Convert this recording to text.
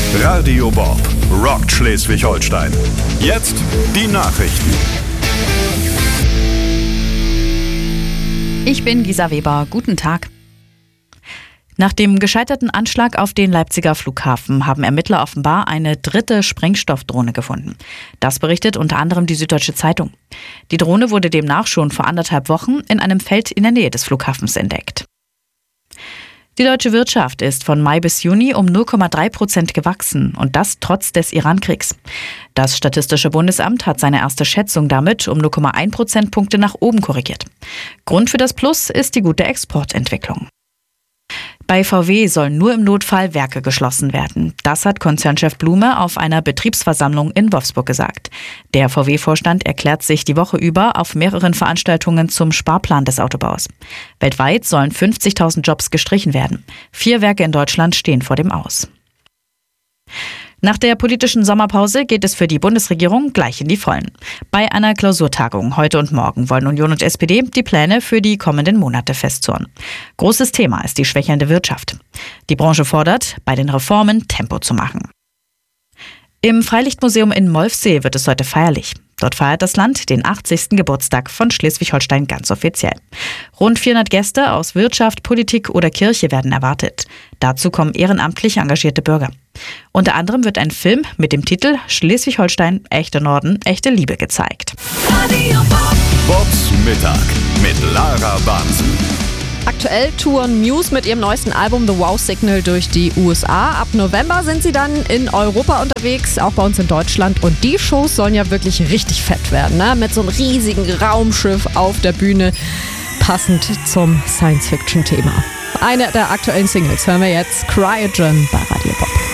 Radio Bob rockt Schleswig-Holstein. Jetzt die Nachrichten. Ich bin Gisa Weber. Guten Tag. Nach dem gescheiterten Anschlag auf den Leipziger Flughafen haben Ermittler offenbar eine dritte Sprengstoffdrohne gefunden. Das berichtet unter anderem die Süddeutsche Zeitung. Die Drohne wurde demnach schon vor 1,5 Wochen in einem Feld in der Nähe des Flughafens entdeckt. Die deutsche Wirtschaft ist von Mai bis Juni um 0,3% gewachsen und das trotz des Iran-Kriegs. Das Statistische Bundesamt hat seine erste Schätzung damit um 0,1 Prozentpunkte nach oben korrigiert. Grund für das Plus ist die gute Exportentwicklung. Bei VW sollen nur im Notfall Werke geschlossen werden. Das hat Konzernchef Blume auf einer Betriebsversammlung in Wolfsburg gesagt. Der VW-Vorstand erklärt sich die Woche über auf mehreren Veranstaltungen zum Sparplan des Autobaus. Weltweit sollen 50.000 Jobs gestrichen werden. 4 Werke in Deutschland stehen vor dem Aus. Nach der politischen Sommerpause geht es für die Bundesregierung gleich in die Vollen. Bei einer Klausurtagung heute und morgen wollen Union und SPD die Pläne für die kommenden Monate festzurren. Großes Thema ist die schwächelnde Wirtschaft. Die Branche fordert, bei den Reformen Tempo zu machen. Im Freilichtmuseum in Molfsee wird es heute feierlich. Dort feiert das Land den 80. Geburtstag von Schleswig-Holstein ganz offiziell. Rund 400 Gäste aus Wirtschaft, Politik oder Kirche werden erwartet. Dazu kommen ehrenamtlich engagierte Bürger. Unter anderem wird ein Film mit dem Titel Schleswig-Holstein, echter Norden, echte Liebe gezeigt. Bobs Mittag mit Lara Bahnsen. Aktuell touren Muse mit ihrem neuesten Album The Wow Signal durch die USA. Ab November sind sie dann in Europa unterwegs, auch bei uns in Deutschland. Und die Shows sollen ja wirklich richtig fett werden, ne? Mit so einem riesigen Raumschiff auf der Bühne, passend zum Science-Fiction-Thema. Eine der aktuellen Singles hören wir jetzt, Cryogen bei Radio Bob.